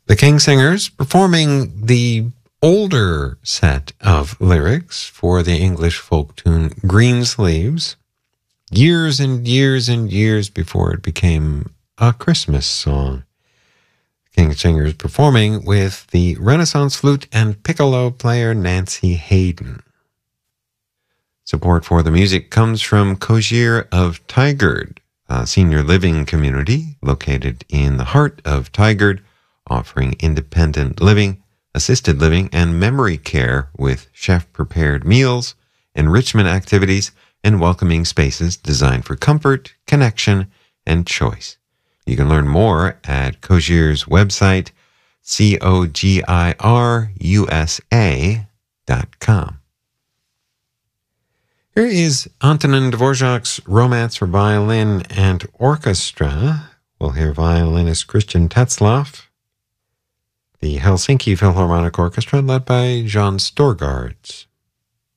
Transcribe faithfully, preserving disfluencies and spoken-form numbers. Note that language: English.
The Kingsingers performing the older set of lyrics for the English folk tune Greensleeves, years and years and years before it became a Christmas song. The Kingsingers performing with the Renaissance flute and piccolo player Nancy Hayden. Support for the music comes from Cogir of Tigard, a senior living community located in the heart of Tigard, offering independent living, assisted living, and memory care with chef-prepared meals, enrichment activities, and welcoming spaces designed for comfort, connection, and choice. You can learn more at Cogir's website, C O G I R U S A dot com. Here is Antonin Dvorak's Romance for Violin and Orchestra. We'll hear violinist Christian Tetzlaff, the Helsinki Philharmonic Orchestra led by John Storgards.